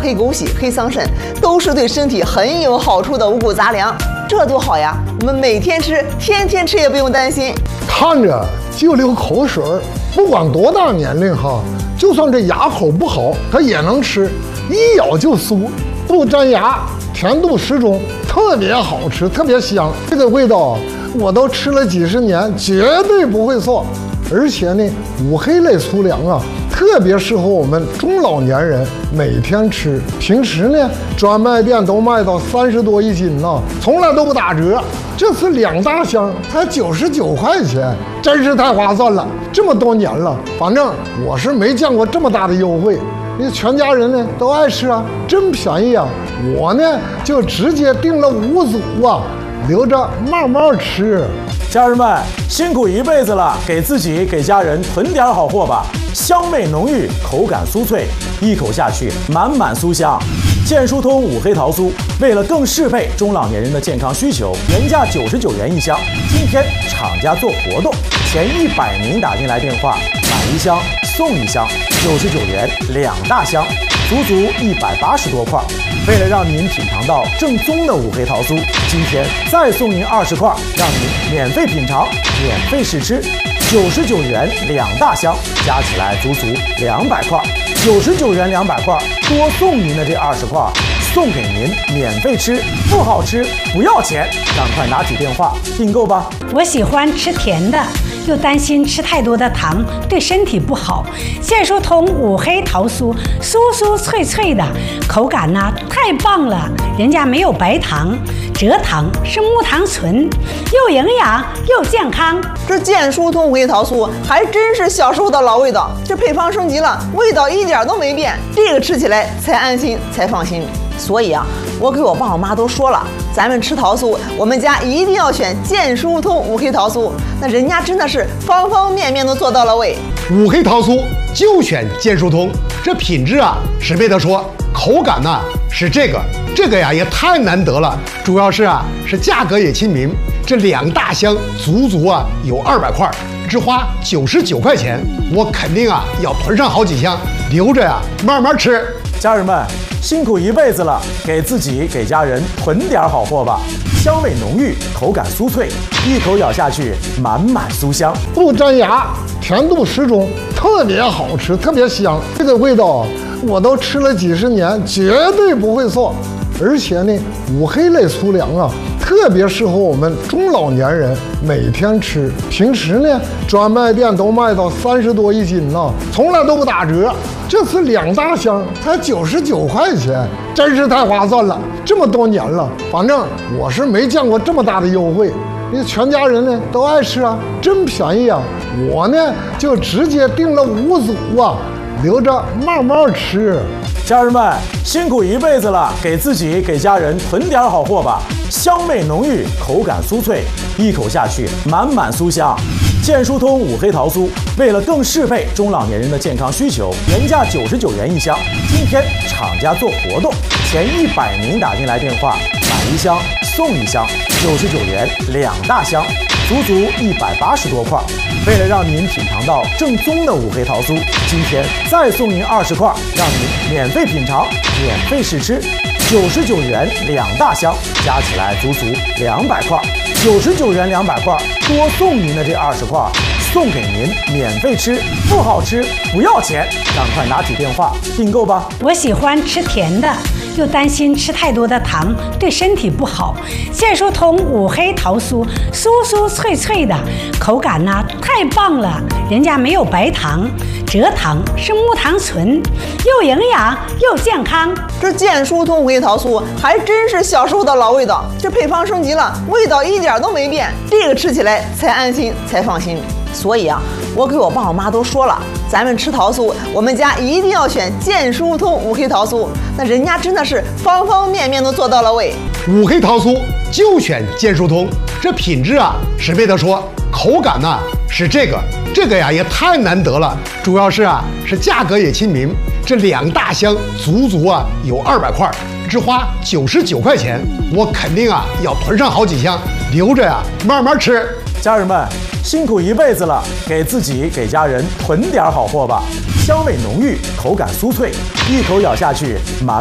黑枸杞、黑桑葚，都是对身体很有好处的五谷杂粮。这多好呀！我们每天吃，天天吃也不用担心。 看着就流口水儿，不管多大年龄哈，就算这牙口不好，它也能吃，一咬就酥，不粘牙，甜度适中，特别好吃，特别香。这个味道我都吃了几十年，绝对不会错。而且呢，五黑类粗粮啊，特别适合我们中老年人每天吃。平时呢，专卖店都卖到30多一斤呢，从来都不打折。这次2大箱才99块钱，真是太划算了。这么多年了，反正我是没见过这么大的优惠。你全家人呢都爱吃啊，真便宜啊！我呢就直接订了5组啊，留着慢慢吃。 家人们辛苦一辈子了，给自己给家人囤点好货吧。香味浓郁，口感酥脆，一口下去满满酥香。健舒通五黑桃酥，为了更适配中老年人的健康需求，原价99元一箱。今天厂家做活动，前100名打进来电话，买1箱送1箱，99元2大箱，足足180多块。为了让您品尝到正宗的五黑桃酥，今天再送您20块，让您免费品尝、免费试吃。99元2大箱，加起来足足200块。99元200块，多送您的这20块，送给您免费吃，不好吃不要钱，赶快拿起电话订购吧。 我喜欢吃甜的，又担心吃太多的糖对身体不好。健舒通五黑桃酥，酥酥脆脆的，口感呢太棒了，人家没有白糖，蔗糖是木糖醇，又营养又健康。 这健舒通五黑桃酥还真是小时候的老味道，这配方升级了，味道一点都没变，这个吃起来才安心才放心。所以啊，我给我爸我妈都说了，咱们吃桃酥，我们家一定要选健舒通五黑桃酥，那人家真的是方方面面都做到了位。 五黑桃酥就选健舒通，这品质啊是没得说，口感呢是这个呀也太难得了，主要是价格也亲民，这2大箱足足有200块，只花99块钱，我肯定要囤上好几箱，留着慢慢吃。 家人们辛苦一辈子了，给自己给家人囤点好货吧。香味浓郁，口感酥脆，一口咬下去满满酥香， 不粘牙，甜度适中，特别好吃，特别香。这个味道我都吃了几十年，绝对不会错。而且呢，五黑类粗粮啊，特别适合我们中老年人每天吃。平时呢，专卖店都卖到30多一斤呢，从来都不打折。这次2大箱才99块钱，真是太划算了。这么多年了，反正我是没见过这么大的优惠。你全家人呢都爱吃啊，真便宜啊！我呢就直接订了5组啊，留着慢慢吃。 家人们辛苦一辈子了，给自己给家人囤点好货吧。香味浓郁，口感酥脆，一口下去满满酥香。健舒通五黑桃酥，为了更适配中老年人的健康需求，原价99元一箱。今天厂家做活动，前100名打进来电话，买1箱送1箱，99元2大箱，足足180多块。为了让您品尝到正宗的五黑桃酥，今天再送您20块，让您免费品尝、免费试吃。99元2大箱，加起来足足200块。99元200块，多送您的这20块，送给您免费吃，不好吃不要钱，赶快拿起电话订购吧。 我喜欢吃甜的，又担心吃太多的糖对身体不好。健舒通五黑桃酥，酥酥脆脆的，口感呢太棒了，人家没有白糖，蔗糖是木糖醇，又营养又健康。 这健舒通五黑桃酥还真是小时候的老味道，这配方升级了，味道一点都没变，这个吃起来才安心才放心。所以啊，我给我爸我妈都说了，咱们吃桃酥，我们家一定要选健舒通五黑桃酥，那人家真的是方方面面都做到了位。 五黑桃酥就选健舒通，这品质是没得说，口感呢是这个呀也太难得了，主要是价格也亲民，这2大箱足足有200块，只花99块钱，我肯定要囤上好几箱，留着慢慢吃。 家人们辛苦一辈子了，给自己给家人囤点好货吧。香味浓郁，口感酥脆，一口咬下去满